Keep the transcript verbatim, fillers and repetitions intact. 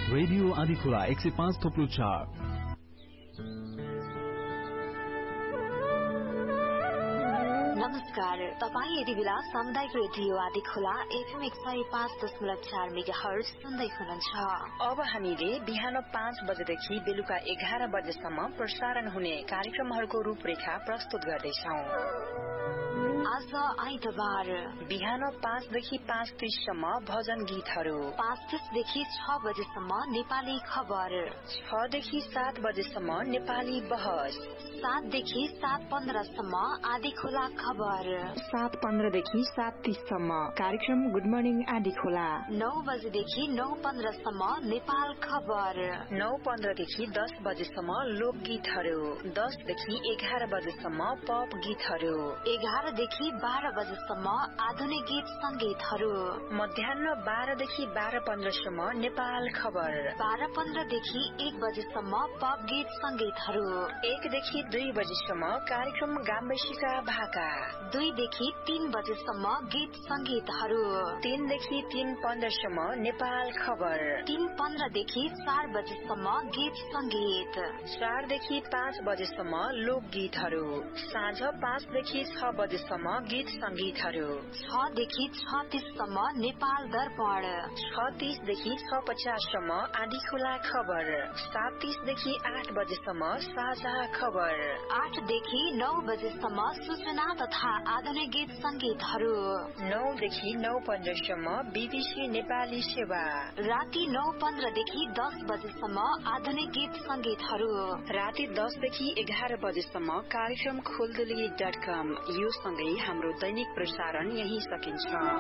Radio Adhikhola एक सय पाँच थोप्लो चार। नमस्कार, तपाईँ यति बेला सामुदायिक रेडियो आदिखोला एफएम एक सय पाँच दशमलव चार मेगा हर्ज सुन्दै हुनुहुन्छ। अब हामीले बिहान पाँच बजेदेखि बेलुका एघार बजेसम्म प्रसारण हुने कार्यक्रमहरूको रूपरेखा प्रस्तुत गर्दैछौ। आज आइतबार बिहान पाँचदेखि पाँच तीससम्म भजन गीतहरू, पाँच तीसदेखि छ बजेसम्म नेपाली खबर, छदेखि सात बजेसम्म नेपाली बहस, सातदेखि सात पन्ध्रसम्म आदिखोला खबर, सात पन्ध्रदेखि सात तीससम्म कार्यक्रम गुड मर्निङ आदिखोला, नौ बजेदेखि नौ पन्ध्रसम्म नेपाल खबर, नौ पन्ध्रदेखि दस बजेसम्म लोकगीतहरू, दसदेखि एघार बजेसम्म पप गीतहरू, एघारदेखि बाह्र बजेसम्म आधुनिक गीत संगीतहरू, मध्याह बाह्रदेखि बाह्र पन्ध्रसम्म नेपाल खबर, बाह्र पन्ध्रदेखि एक बजेसम्म पप गीत संगीतहरू, एकदेखि दुई बजेसम्म कार्यक्रम गाम्बेसीका भाका, दुईदेखि तीन बजेसम्म गीत संगीतहरू, तीनदेखि तीन पन्ध्रसम्म नेपाल खबर, तीन पन्ध्रदेखि चार बजेसम्म गीत संगीत, चारदेखि पाँच बजेसम्म लोकगीतहरू, साँझ पाँचदेखि छ बजेसम्म गीत संगीतहरू, छदेखि छ तीससम्म नेपाल दर्पण, छ तीसदेखि छ पचाससम्म आदिखोला खबर, सात तीसदेखि आठ बजेसम्म साझा खबर, आठदेखि नौ बजेसम्म सूचना तथा आधुनिक गीत संगीतहरू, नौदेखि नौ पन्ध्रसम्म बीबीसी नेपाली सेवा, राति नौ पन्ध्रदेखि दस बजेसम्म आधुनिक गीत संगीतहरू, राति दसदेखि एघार बजेसम्म कार्यक्रम खोलदुली डट कम। यो सँगै हाम्रो दैनिक प्रसारण यही सकिन्छ।